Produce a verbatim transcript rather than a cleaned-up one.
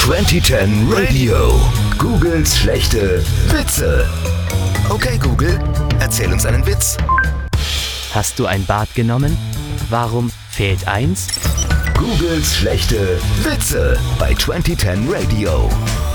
zwanzig zehn Radio. Googles schlechte Witze. Okay Google, erzähl uns einen Witz. Hast du ein Bad genommen? Warum fehlt eins? Googles schlechte Witze bei zwanzig zehn Radio.